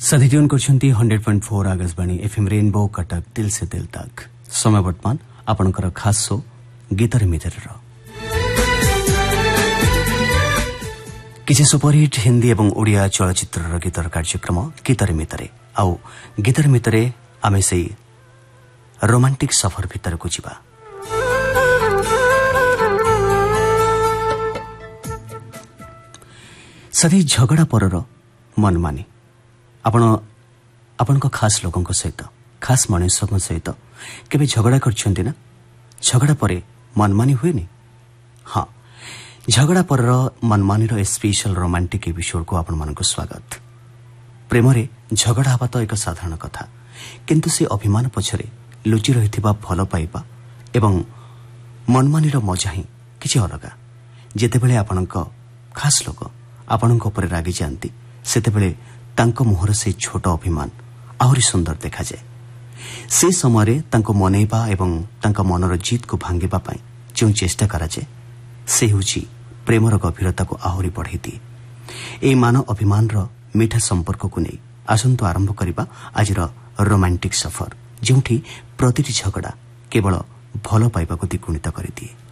सधी tune करछंती 100.4 Akashvani FM rainbow Cuttack दिल से दिल तक। समय वर्तमान आपनकर खास शो गीतर मितर किछि सुपरहिट हिंदी एवं ओडिया चलचित्र गीतर कार्यक्रम गीतर मितरे आउ गीतर मितरे आमे सेई रोमांटिक सफर भितर को जिबा। सधी झगड़ा परर मनमानी आपण खास लोकों सहित खास मनुष्य सहित केबे झगड़ा करछंती ना? झगड़ा परे मनमानी हुएनी? हाँ, झगड़ा पर मनमानी स्पेशल रोमांटिक एपिसोड को आपण मानको स्वागत। प्रेम रे झगड़ा हवा तो एक साधारण कथा, किंतु से अभिमान पछरे लुचि रहिथिबा भल पाइबा एवं मनमानी मजा ही किछि अलगा। जेतेबेले आपणक खास लोक आपणक ऊपर रागी जांती सेतेबेले तांको मुहर से छोट अभिमान आहुरी सुंदर देखा जाए। से समय तांको मनैबा एवं तांका मनर जीत को भांगिबा पई जो चेष्टा करा जाए से होची प्रेमर गभीरता को आहुरी बढ़ाई दिए। ए मान अभिमान मीठा संपर्क को नहीं आसंतु आरंभ करिबा आज रोमांटिक सफर, जोठी प्रतिटी झगड़ा केवल भल पाइबा को द्विगुणित करिदिए।